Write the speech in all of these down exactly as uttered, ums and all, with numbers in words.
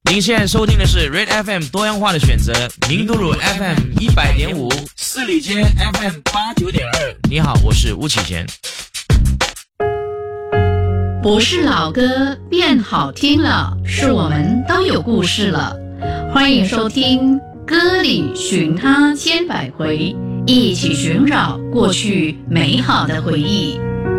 您现在收听的是 Red F M 多样化的选择，明都鲁 F M 一百点五，四里街 F M 八九点二。你好，我是吴启贤。 不是老歌变好听了，是我们都有故事了。欢迎收听《歌里寻他千百回》，一起寻找过去美好的回忆。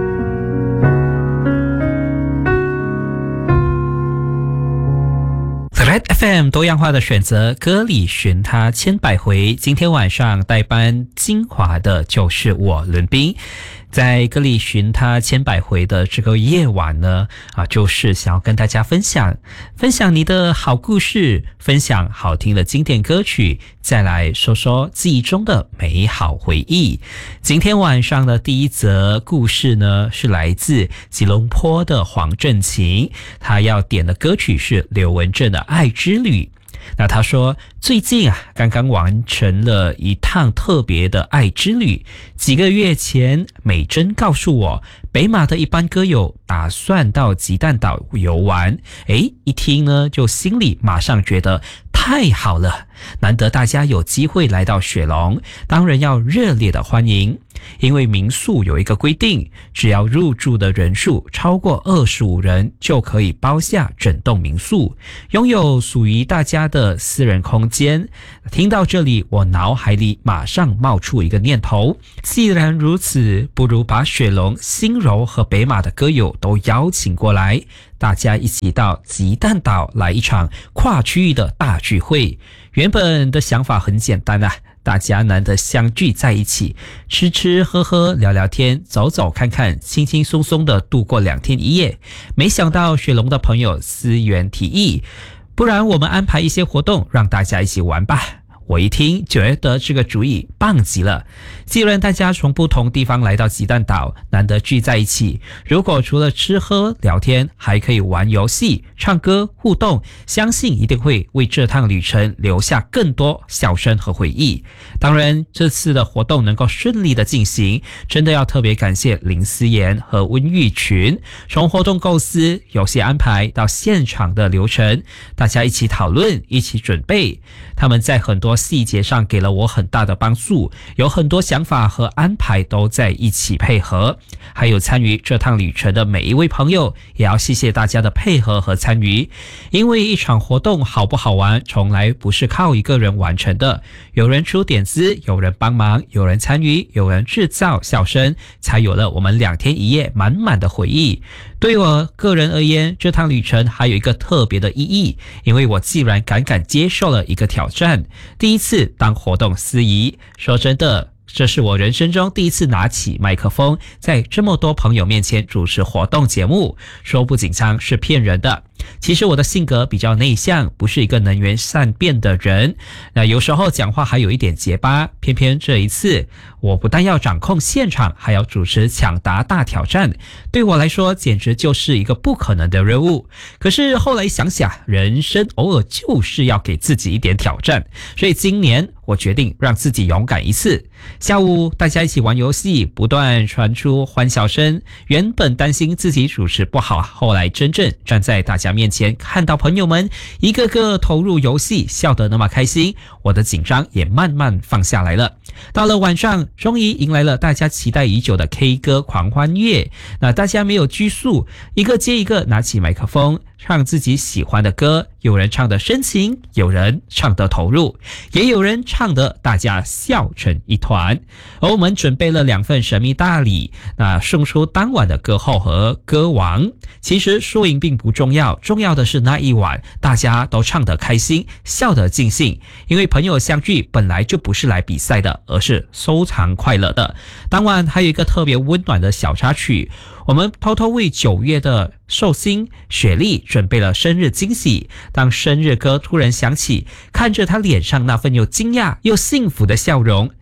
Red F M 多样化的选择，歌里寻他千百回。今天晚上代班精华的就是我伦彬。在歌里寻他千百回的这个夜晚呢，啊，就是想要跟大家分享分享你的好故事，分享好听的经典歌曲，再来说说记忆中的美好回忆。今天晚上的第一则故事呢，是来自吉隆坡的黄振琴，他要点的歌曲是刘文正的《爱之旅》。那他说最近啊，刚刚完成了一趟特别的爱之旅。几个月前，美珍告诉我，北马的一班歌友打算到鸡蛋岛游玩。诶，一听呢，就心里马上觉得太好了，难得大家有机会来到雪隆，当然要热烈的欢迎。因为民宿有一个规定，只要入住的人数超过二十五人，就可以包下整栋民宿，拥有属于大家的私人空间。听到这里，我脑海里马上冒出一个念头，既然如此，不如把雪隆、新柔和北马的歌友都邀请过来，大家一起到鸡蛋岛来一场跨区域的大聚会。原本的想法很简单啊，大家难得相聚在一起，吃吃喝喝聊聊天，走走看看，轻轻松松的度过两天一夜。没想到雪隆的朋友思源提议，不然我们安排一些活动让大家一起玩吧。我一听觉得这个主意棒极了，既然大家从不同地方来到鸡蛋岛，难得聚在一起，如果除了吃喝聊天，还可以玩游戏、唱歌、互动，相信一定会为这趟旅程留下更多笑声和回忆。当然，这次的活动能够顺利的进行，真的要特别感谢林思妍和温玉群，从活动构思、游戏安排到现场的流程，大家一起讨论，一起准备。他们在很多细节上给了我很大的帮助，有很多想法和安排都在一起配合。还有参与这趟旅程的每一位朋友，也要谢谢大家的配合和参与。因为一场活动好不好玩，从来不是靠一个人完成的，有人出点子，有人帮忙，有人参与，有人制造笑声，才有了我们两天一夜满满的回忆。对我个人而言，这趟旅程还有一个特别的意义，因为我既然敢敢接受了一个挑战，第一次当活动司仪，说真的，这是我人生中第一次拿起麦克风，在这么多朋友面前主持活动节目，说不紧张是骗人的。其实我的性格比较内向，不是一个能言善辩的人，那有时候讲话还有一点结巴，偏偏这一次我不但要掌控现场，还要主持抢答大挑战，对我来说简直就是一个不可能的任务。可是后来想想，人生偶尔就是要给自己一点挑战，所以今年我决定让自己勇敢一次。下午大家一起玩游戏，不断传出欢笑声，原本担心自己主持不好，后来真正站在大家面前，看到朋友们一个个投入游戏，笑得那么开心，我的紧张也慢慢放下来了。到了晚上，终于迎来了大家期待已久的 K 歌狂欢夜。那大家没有拘束，一个接一个拿起麦克风，唱自己喜欢的歌，有人唱得深情，有人唱得投入，也有人唱得大家笑成一团。而我们准备了两份神秘大礼，那送出当晚的歌后和歌王。其实输赢并不重要，重要的是那一晚大家都唱得开心，笑得尽兴。因为朋友相聚本来就不是来比赛的，而是收藏快乐的。当晚还有一个特别温暖的小插曲，我们偷偷为九月的寿星雪莉准备了生日惊喜。当生日歌突然响起，看着她脸上那份又惊讶又幸福的笑容，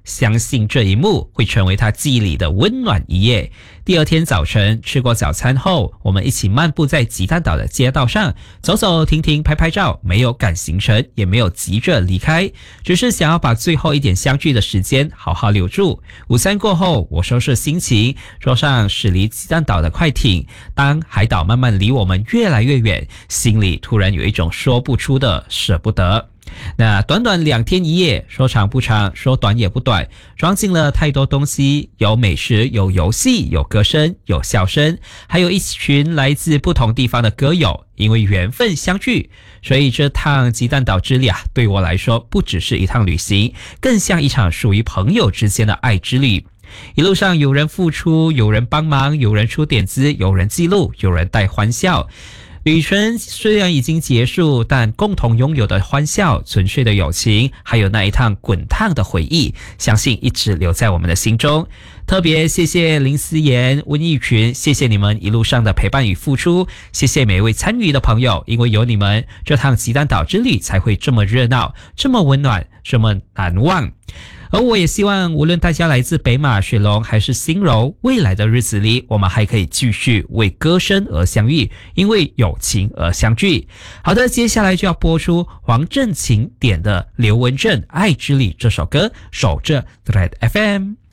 相信这一幕会成为他记忆里的温暖一夜。第二天早晨吃过早餐后，我们一起漫步在吉丹岛的街道上，走走停停拍拍照，没有赶行程，也没有急着离开，只是想要把最后一点相聚的时间好好留住。午餐过后，我收拾心情，坐上驶离吉丹岛的快艇。当海岛慢慢离我们越来越远，心里突然有一种说不出的舍不得。那短短两天一夜，说长不长，说短也不短，装进了太多东西，有美食，有游戏，有歌声，有笑声，还有一群来自不同地方的歌友，因为缘分相聚，所以这趟吉丹岛之旅啊，对我来说不只是一趟旅行，更像一场属于朋友之间的爱之旅。一路上有人付出，有人帮忙，有人出点子，有人记录，有人带欢笑。旅程虽然已经结束，但共同拥有的欢笑、纯粹的友情，还有那一趟滚烫的回忆，相信一直留在我们的心中。特别谢谢林思妍、温义群，谢谢你们一路上的陪伴与付出，谢谢每一位参与的朋友，因为有你们，这趟吉丹岛之旅才会这么热闹，这么温暖，这么难忘。而我也希望无论大家来自北马、雪隆还是新柔，未来的日子里我们还可以继续为歌声而相遇，因为友情而相聚。好的，接下来就要播出黄振琴点的刘文正《爱之里》这首歌，守着 Red F M。